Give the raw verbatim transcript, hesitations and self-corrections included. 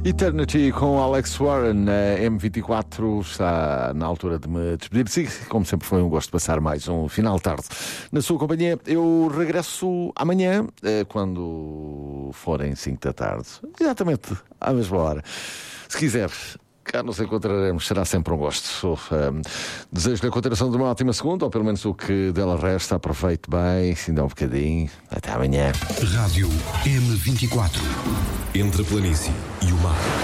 Eternity com Alex Warren, a M vinte e quatro está na altura de me despedir. Sim, como sempre foi um gosto de passar mais um final de tarde na sua companhia. Eu regresso amanhã, quando forem cinco da tarde, exatamente à mesma hora. Se quiser, cá nos encontraremos, será sempre um gosto. Um, Desejo-lhe a continuação de uma ótima segunda, ou pelo menos o que dela resta. Aproveite bem, ainda um bocadinho. Até amanhã. Rádio M vinte e quatro. Entre a planície e o mar.